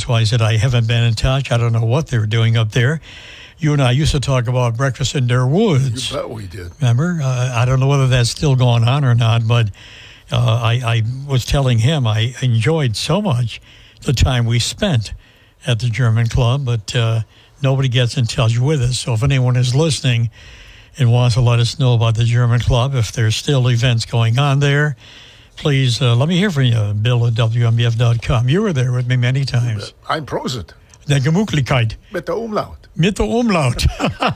That's why I said I haven't been in touch. I don't know what they're doing up there. You and I used to talk about breakfast in their woods. You bet we did. Remember? I don't know whether that's still going on or not, but I was telling him I enjoyed so much the time we spent at the German Club, but nobody gets in touch with us. So if anyone is listening and wants to let us know about the German Club, if there's still events going on there, please let me hear from you, Bill at WMBF.com. You were there with me many times. Ein Prosit. Der Gemütlichkeit. Mit der Umlaut. Mit der Umlaut.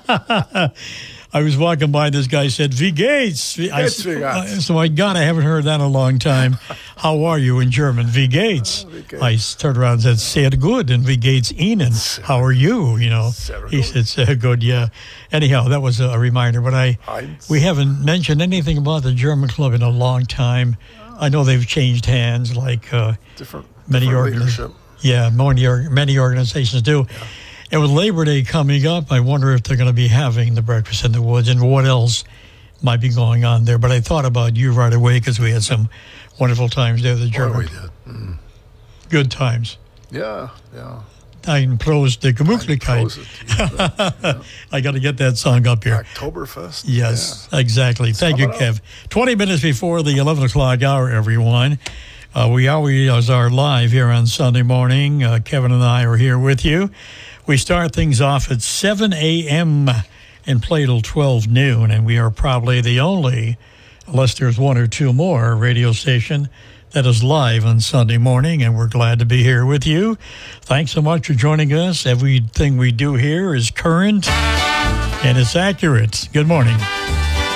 I was walking by, this guy said, Wie geht's? So my God, I haven't heard that in a long time. How are you in German? Wie geht's? I turned around and said, sehr gut. And wie geht's Ihnen? How are you? You know, he said, sehr good, yeah. Anyhow, that was a reminder. But we haven't mentioned anything about the German Club in a long time. I know they've changed hands like many organizations. Yeah, many organizations do. Yeah. And with Labor Day coming up, I wonder if they're going to be having the Breakfast in the Woods and what else might be going on there. But I thought about you right away because we had some wonderful times there at the German. We did. Mm. Good times. Yeah. Ein Prost, der Gemütlichkeit. Yeah. I got to get that song up here. Oktoberfest. Yes, exactly. Thank you, Kev. 20 minutes before the 11 o'clock hour, everyone. We always are live here on Sunday morning. Kevin and I are here with you. We start things off at 7 a.m. and play till 12 noon, and we are probably the only, unless there's one or two more, radio station that is live on Sunday morning, and we're glad to be here with you. Thanks so much for joining us. Everything we do here is current and it's accurate. Good morning.